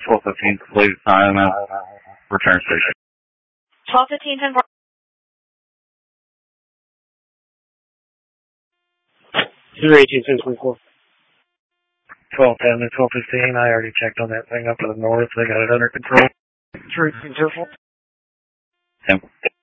12:15, latest time, return station. 12:15, 10-4. 018, 12:10 and 12:15. I already checked on that thing up to the north. They got it under control. 3 10-4. 10.